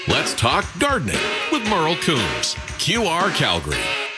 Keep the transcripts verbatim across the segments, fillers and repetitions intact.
Let's talk gardening with Merle Coombs, Q R Calgary.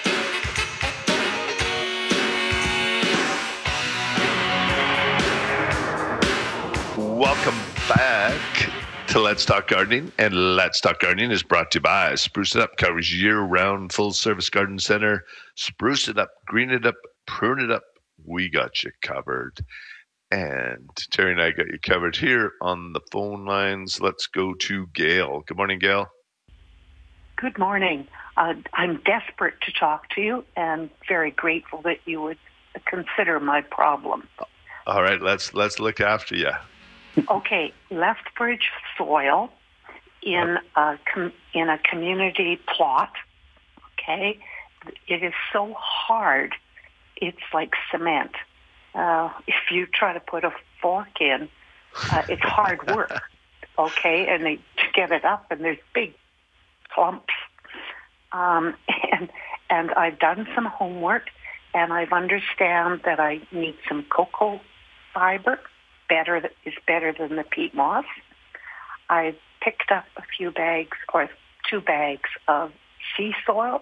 Welcome back to Let's Talk Gardening, and Let's Talk Gardening is brought to you by Spruce It Up, Calgary's year-round full-service garden center. Spruce it up, green it up, prune it up. We got you covered. And Terry and I got you covered here on the phone lines. Let's go to Gail. Good morning, Gail. Good morning. Uh, I'm desperate to talk to you and very grateful that you would consider my problem. All right, let's let's look after you. Okay, Lethbridge soil in a com- in a community plot. Okay, it is so hard. It's like cement. Uh, if you try to put a fork in, uh, it's hard work. Okay, and they to get it up, and there's big clumps. Um, and and I've done some homework, and I've understand that I need some cocoa fiber. Better that is better than the peat moss. I picked up a few bags or two bags of sea soil.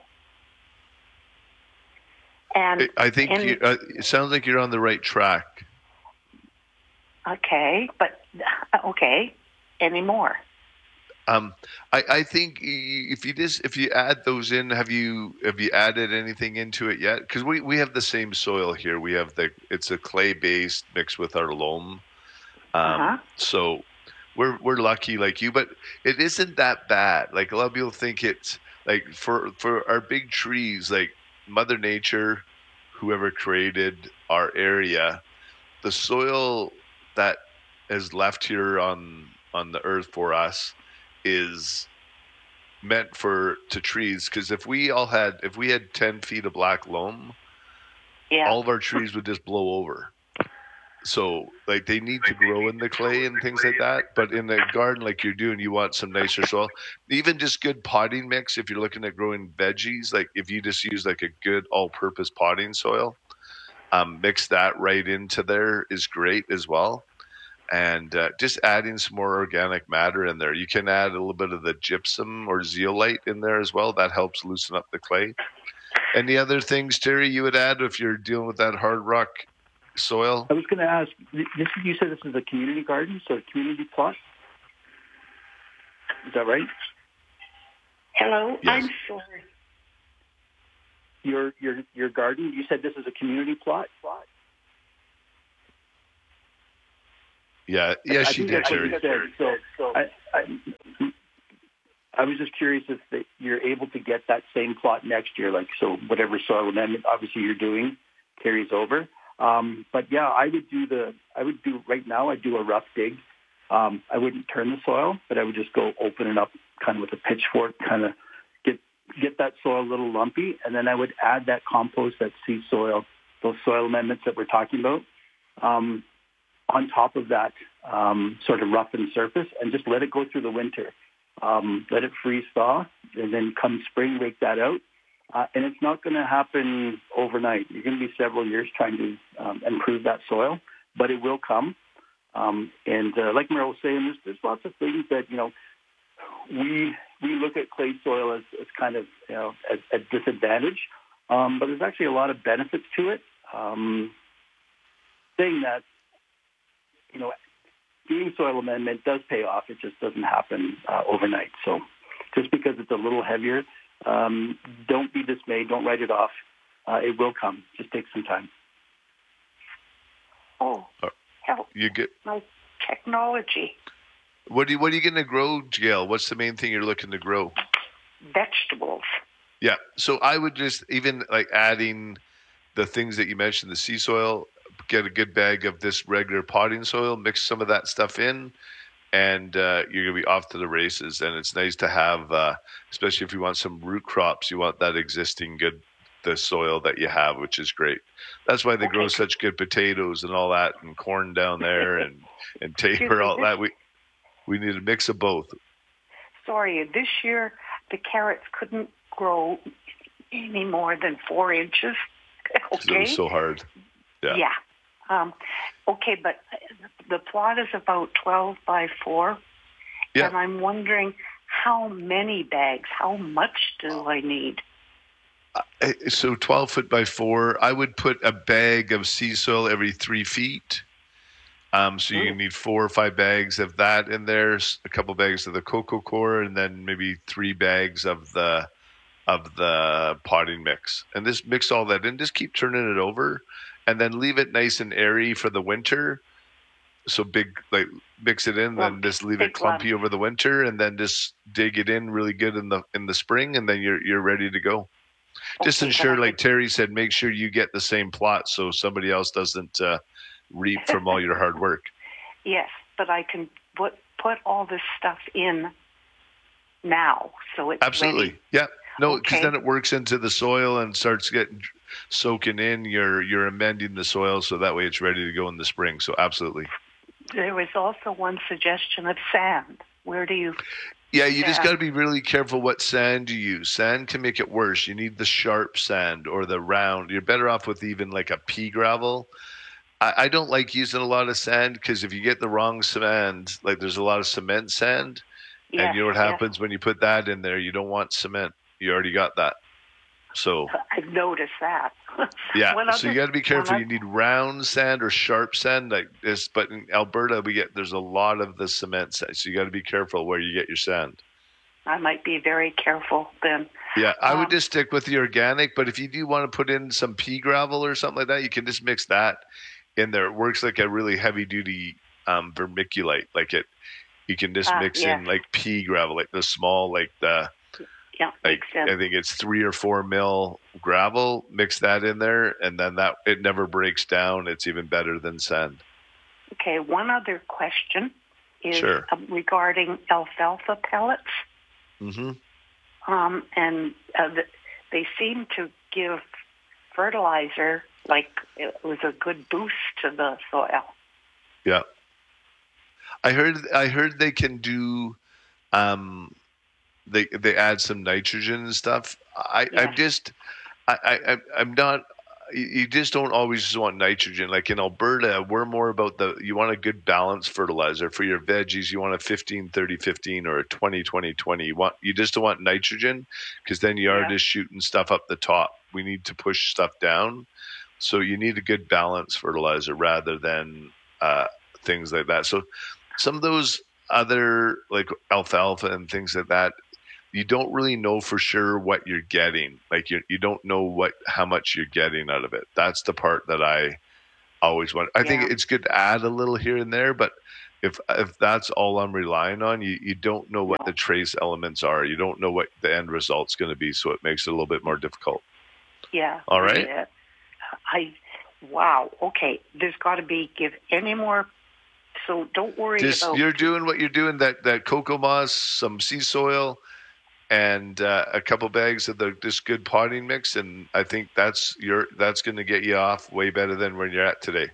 And I think in, you, uh, it sounds like you're on the right track. Okay, but okay, any more? Um, I, I think if you just if you add those in, have you have you added anything into it yet? Because we, we have the same soil here. We have the it's a clay based mixed with our loam. Um, uh-huh. So we're we're lucky like you, but it isn't that bad. Like a lot of people think it's like for for our big trees, like Mother Nature, whoever created our area, the soil that is left here on on the earth for us is meant for to trees. Because if we all had if we had ten feet of black loam, Yeah. all of our trees would just blow over. So, like, they need to grow in the clay and things like that. But in a garden like you're doing, you want some nicer soil. Even just good potting mix, if you're looking at growing veggies, like if you just use like a good all-purpose potting soil, um, mix that right into there is great as well. And uh, just adding some more organic matter in there. You can add a little bit of the gypsum or zeolite in there as well. That helps loosen up the clay. Any other things, Terry, you would add if you're dealing with that hard rock soil? I was going to ask, this, you said this is a community garden, so a community plot? Is that right? Hello, Yes. I'm sorry. Your your your garden, you said this is a community plot? plot? Yeah, yeah, I she think did, that's what Terry. you said. So, so I, I, I was just curious if they, you're able to get that same plot next year, like so whatever soil amendment obviously you're doing carries over. Um, but yeah, I would do the, I would do right now, I'd do a rough dig. Um, I wouldn't turn the soil, but I would just go open it up kind of with a pitchfork, kind of get, get that soil a little lumpy. And then I would add that compost, that seed soil, those soil amendments that we're talking about, um, on top of that um, sort of roughened surface and just let it go through the winter. Um, let it freeze thaw, and then come spring, rake that out. Uh, and it's not going to happen overnight. You're going to be several years trying to um, improve that soil, but it will come. Um, and uh, like Merle was saying, there's, there's lots of things that, you know, we we look at clay soil as, as kind of, you know, a, a disadvantage, um, but there's actually a lot of benefits to it. Um, saying that, you know, doing soil amendment does pay off. It just doesn't happen uh, overnight. So just because it's a little heavier, um, don't be dismayed. Don't write it off. Uh, it will come. Just take some time. Oh, help. You get My technology. what do you, what are you going to grow, Gail? What's the main thing you're looking to grow? Vegetables. Yeah, so I would just even like adding the things that you mentioned, the sea soil. Get a good bag of this regular potting soil, mix some of that stuff in, and uh, you're going to be off to the races. And it's nice to have, uh, especially if you want some root crops, you want that existing good the soil that you have, which is great. That's why they Okay. grow such good potatoes and all that, and corn down there, and and taper, all that. We we need a mix of both. Sorry, this year the carrots couldn't grow any more than four inches. 'Cause Okay. it was so hard. Yeah. Yeah. Um, okay, but the plot is about twelve by four. Yeah. And I'm wondering how many bags? How much do I need? Uh, so twelve foot by four, I would put a bag of sea soil every three feet. Um, so you need four or five bags of that in there, a couple bags of the coco coir, and then maybe three bags of the of the potting mix. And just mix all that in. Just keep turning it over, and then leave it nice and airy for the winter. So big, like mix it in, then just leave it clumpy over the winter, and then just dig it in really good in the in the spring, and then you're you're ready to go. Just ensure, like Terry said, make sure you get the same plot so somebody else doesn't uh, reap from all your hard work. Yes, but I can put put all this stuff in now, so it's absolutely ready. Yeah. No, because okay. then it works into the soil and starts getting soaking in. You're you're amending the soil so that way it's ready to go in the spring. So absolutely. There was also one suggestion of sand. Where do you? Yeah, you sand? just got to be really careful what sand you use. Sand can make it worse. You need the sharp sand or the round. You're better off with even like a pea gravel. I, I don't like using a lot of sand because if you get the wrong sand, like there's a lot of cement sand, yes, and you know what happens yes. when you put that in there? You don't want cement. You already got that. So I've noticed that. Yeah, other, so you got to be careful. other, You need round sand or sharp sand like this. But in Alberta, we get there's a lot of the cement sand, so you got to be careful where you get your sand. I might be very careful then. Yeah, I um, would just stick with the organic. But if you do want to put in some pea gravel or something like that, you can just mix that in there. It works like a really heavy duty um, vermiculite. Like it, you can just uh, mix yes. in like pea gravel, like the small, like the. Yeah, like makes sense. I think it's three or four mil gravel. Mix that in there, and then that it never breaks down. It's even better than sand. Okay, one other question is Sure. um, regarding alfalfa pellets. Mm-hmm. Um, and uh, the, they seem to give fertilizer, like it was a good boost to the soil. Yeah, I heard. I heard they can do. Um, They they add some nitrogen and stuff. I Yes. I'm just I, I I'm not. You just don't always just want nitrogen. Like in Alberta, we're more about the. You want a good balanced fertilizer for your veggies. You want a fifteen thirty fifteen or a twenty twenty twenty. You want you just don't want nitrogen because then you are Yeah. just shooting stuff up the top. We need to push stuff down. So you need a good balanced fertilizer rather than uh, things like that. So some of those other like alfalfa and things like that. You don't really know for sure what you're getting. Like you, you don't know what how much you're getting out of it. That's the part that I always want. I Yeah. think it's good to add a little here and there, but if if that's all I'm relying on, you, you don't know what No. the trace elements are. You don't know what the end result's going to be, so it makes it a little bit more difficult. Yeah. All right. Yeah. I. Wow. Okay. There's got to be give any more. So don't worry Just about. you're doing what you're doing. That that cocoa moss, some sea soil, and uh, a couple bags of the this good potting mix, and I think that's your that's going to get you off way better than where you're at today.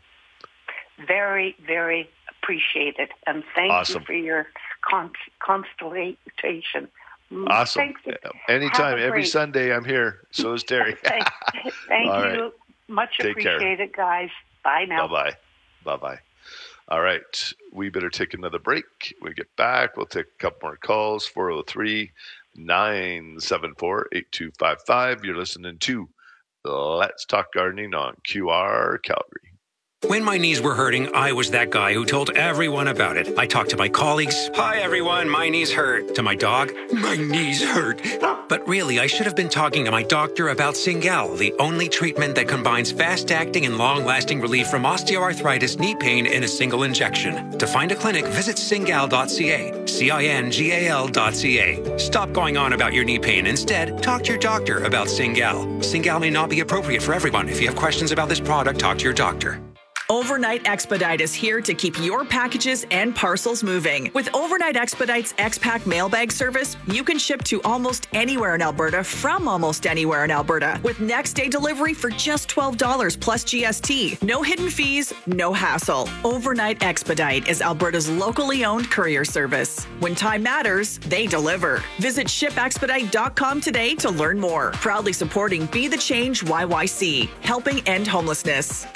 Very, very appreciated, and thank Awesome. you for your con- constellation. Mm, Awesome. Thanks. Anytime, Have a every great- Sunday, I'm here. So is Terry. Thank, thank All you. right. Much Take care. appreciated, guys. Bye now. Bye bye. Bye bye. All right. We better take another break. When we get back, we'll take a couple more calls. four oh three, nine seven four, eight two five five. You're listening to Let's Talk Gardening on Q R Calgary. When my knees were hurting, I was that guy who told everyone about it. I talked to my colleagues. Hi, everyone. My knees hurt. To my dog. My knees hurt. But really, I should have been talking to my doctor about Cingal, the only treatment that combines fast-acting and long-lasting relief from osteoarthritis knee pain in a single injection. To find a clinic, visit cingal dot c a. C I N G A L dot C A. Stop going on about your knee pain. Instead, talk to your doctor about Cingal. Cingal may not be appropriate for everyone. If you have questions about this product, talk to your doctor. Overnight Expedite is here to keep your packages and parcels moving. With Overnight Expedite's X-Pack mailbag service, you can ship to almost anywhere in Alberta from almost anywhere in Alberta with next day delivery for just twelve dollars plus G S T. No hidden fees, no hassle. Overnight Expedite is Alberta's locally owned courier service. When time matters, they deliver. Visit ship expedite dot com today to learn more. Proudly supporting Be the Change Y Y C, helping end homelessness.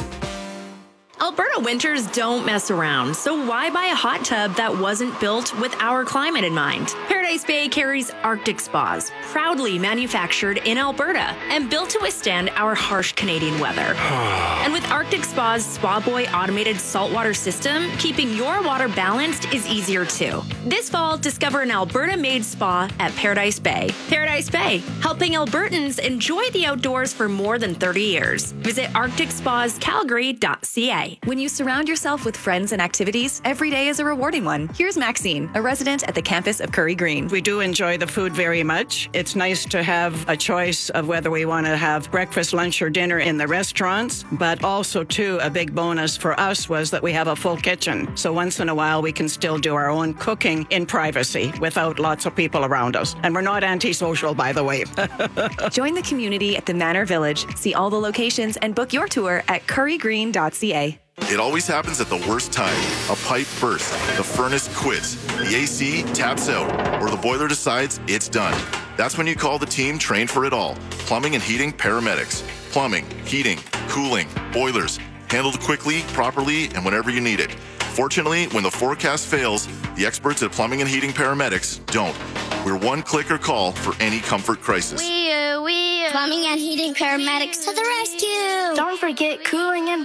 Alberta winters don't mess around, so why buy a hot tub that wasn't built with our climate in mind? Pair Paradise Bay carries Arctic Spas, proudly manufactured in Alberta and built to withstand our harsh Canadian weather. And with Arctic Spa's Spa Boy automated saltwater system, keeping your water balanced is easier too. This fall, discover an Alberta-made spa at Paradise Bay. Paradise Bay, helping Albertans enjoy the outdoors for more than thirty years. Visit arctic spas calgary dot c a. When you surround yourself with friends and activities, every day is a rewarding one. Here's Maxine, a resident at the campus of Curry Green. We do enjoy the food very much. It's nice to have a choice of whether we want to have breakfast, lunch, or dinner in the restaurants, but also, too, a big bonus for us was that we have a full kitchen. So once in a while, we can still do our own cooking in privacy without lots of people around us. And we're not antisocial, by the way. Join the community at the Manor Village. See all the locations and book your tour at curry green dot c a. It always happens at the worst time. A pipe bursts, the furnace quits, the A C taps out, or the boiler decides it's done. That's when you call the team trained for it all. Plumbing and heating paramedics. Plumbing, heating, cooling, boilers. Handled quickly, properly, and whenever you need it. Fortunately, when the forecast fails, the experts at Plumbing and Heating Paramedics don't. We're one click or call for any comfort crisis. We, uh, we, uh, Plumbing and Heating Paramedics to the rescue! Don't forget cooling and